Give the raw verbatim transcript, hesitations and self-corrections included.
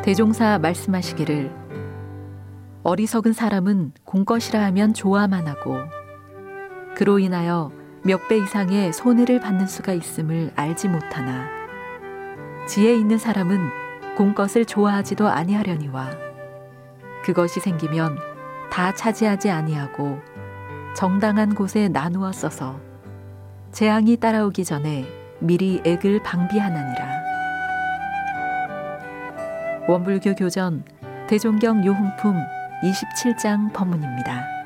대종사 말씀하시기를 어리석은 사람은 공것이라 하면 좋아만 하고 그로 인하여 몇 배 이상의 손해를 받는 수가 있음을 알지 못하나 지혜 있는 사람은 공것을 좋아하지도 아니하려니와 그것이 생기면 다 차지하지 아니하고 정당한 곳에 나누어 써서 재앙이 따라오기 전에 미리 액을 방비하나니라. 원불교 교전 대종경 요흥품 이십칠 장 법문입니다.